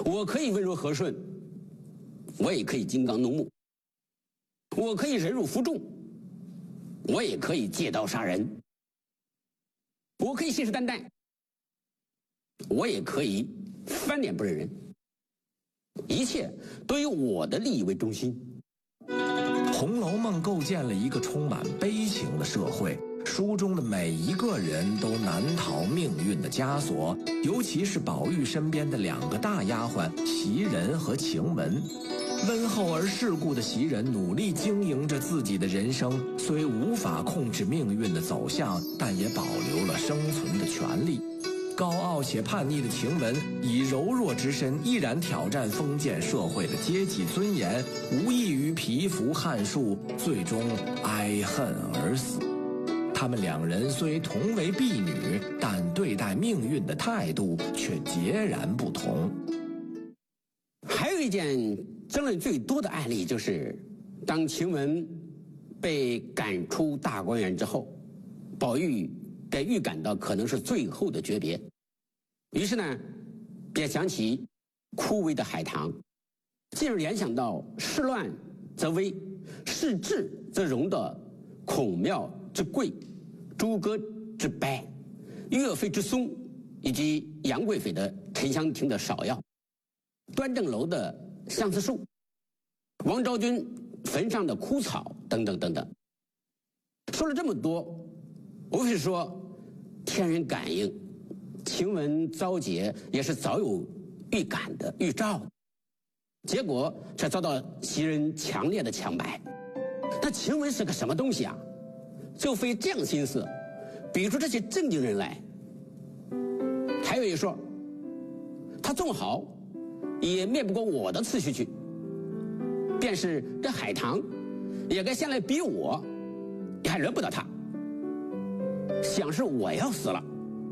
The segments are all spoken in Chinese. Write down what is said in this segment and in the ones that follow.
我可以温柔和顺，我也可以金刚怒目，我可以忍辱负重，我也可以借刀杀人，我可以信誓旦旦，我也可以翻脸不认人，一切都以我的利益为中心。 《红楼梦》构建了一个充满悲情的社会，书中的每一个人都难逃命运的枷锁，尤其是宝玉身边的2个大丫鬟袭人和晴雯。温厚而世故的袭人努力经营着自己的人生，虽无法控制命运的走向，但也保留了生存的权利。高傲且叛逆的晴雯以柔弱之身依然挑战封建社会的阶级尊严，无异于蚍蜉撼树，最终哀恨而死。他们2人虽同为婢女，但对待命运的态度却截然不同。 还有一件争论最多的案例，就是当晴雯被赶出大观园之后，宝玉该预感到可能是最后的诀别，于是呢便想起枯萎的海棠，进而联想到事乱则危，事治则荣的孔庙之桂、诸葛之柏、岳飞之松，以及杨贵妃的沉香亭的芍药，端正楼的相思树，王昭君坟上的枯草等等等等。说了这么多，无非是说天人感应，晴雯遭劫也是早有预感的预兆的，结果却遭到袭人强烈的抢白。那晴雯是个什么东西啊？就非这样心思，比出这些正经人来。还有一说，他纵好也灭不过我的次序去，便是这海棠也该先来逼我，也还轮不到他，想是我要死了。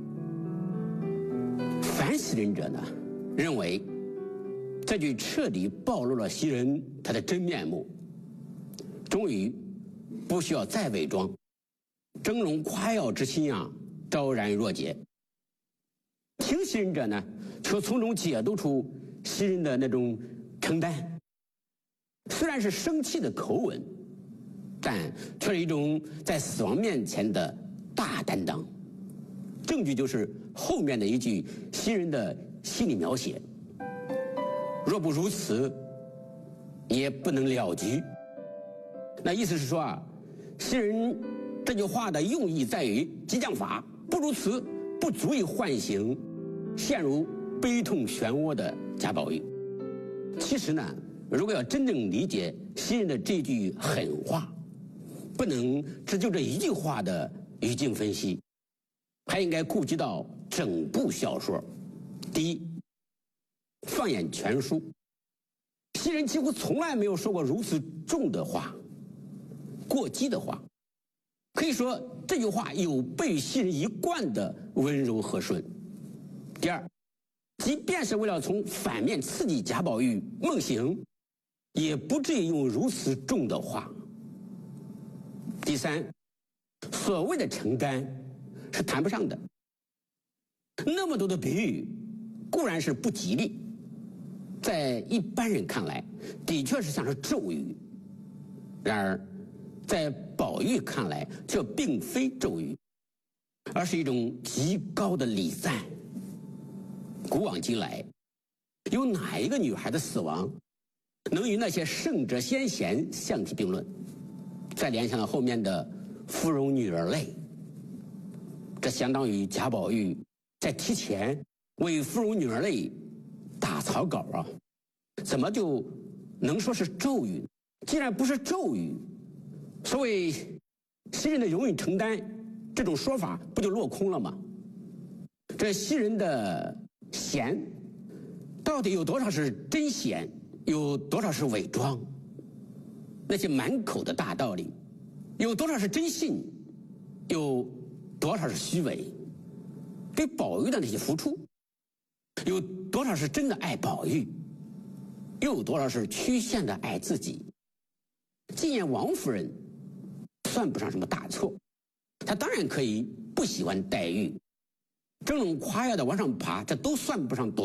凡袭人者呢，认为这句彻底暴露了袭人他的真面目，终于不需要再伪装，峥嵘夸耀之心啊，昭然若揭。听袭人者呢，却从中解读出袭人的那种承担，虽然是生气的口吻，但却是一种在死亡面前的大担当。证据就是后面的一句袭人的心理描写：若不如此，也不能了局。那意思是说啊，袭人这句话的用意在于激将法，不如此不足以唤醒陷入悲痛漩涡的贾宝玉。其实呢，如果要真正理解袭人的这句狠话，不能只就这一句话的语境分析，还应该顾及到整部小说。第一，放眼全书，袭人几乎从来没有说过如此重的话，过激的话。可以说这句话有悖于袭人一贯的温柔和顺。第二，即便是为了从反面刺激贾宝玉梦醒，也不至于用如此重的话。第三，所谓的承担是谈不上的，那么多的比喻固然是不吉利，在一般人看来的确是像是咒语，然而在宝玉看来这并非咒语，而是一种极高的礼赞。古往今来，有哪一个女孩的死亡能与那些圣者先贤相提并论？再联想到后面的芙蓉女儿泪，这相当于贾宝玉在提前为芙蓉女儿泪打草稿啊，怎么就能说是咒语？既然不是咒语，所谓袭人的容易承担这种说法不就落空了吗？这袭人的贤到底有多少是真贤，有多少是伪装？那些满口的大道理有多少是真信，有多少是虚伪？对宝玉的那些付出有多少是真的爱宝玉，又有多少是曲线的爱自己？纪念王夫人算不上什么大错，她当然可以不喜欢黛玉，峥嵘夸耀的往上爬，这都算不上多